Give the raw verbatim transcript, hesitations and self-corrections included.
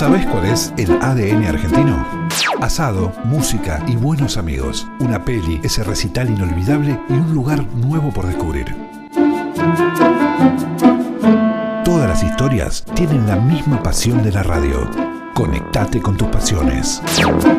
¿Sabés cuál es el A D N argentino? Asado, música y buenos amigos. Una peli, ese recital inolvidable y un lugar nuevo por descubrir. Todas las historias tienen la misma pasión de la radio. Conectate con tus pasiones.